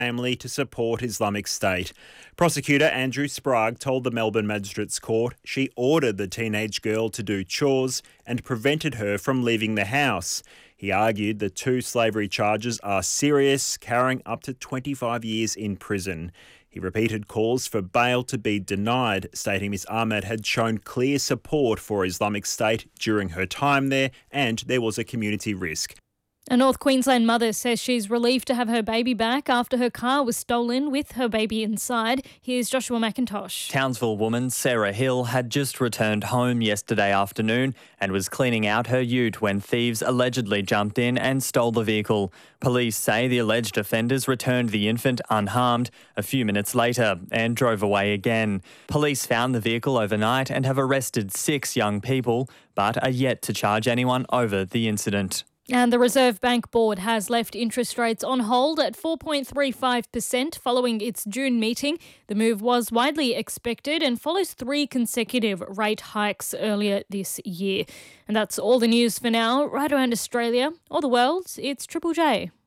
family to support Islamic State. Prosecutor Andrew Sprague told the Melbourne Magistrates Court she ordered the teenage girl to do chores and prevented her from leaving the house. He argued the two slavery charges are serious, carrying up to 25 years in prison. He repeated calls for bail to be denied, stating Ms Ahmed had shown clear support for Islamic State during her time there and there was a community risk. A North Queensland mother says she's relieved to have her baby back after her car was stolen with her baby inside. Here's Joshua McIntosh. Townsville woman Sarah Hill had just returned home yesterday afternoon and was cleaning out her ute when thieves allegedly jumped in and stole the vehicle. Police say the alleged offenders returned the infant unharmed a few minutes later and drove away again. Police found the vehicle overnight and have arrested 6 young people, but are yet to charge anyone over the incident. And the Reserve Bank Board has left interest rates on hold at 4.35% following its June meeting. The move was widely expected and follows 3 consecutive rate hikes earlier this year. And that's all the news for now. Right around Australia or the world, it's Triple J.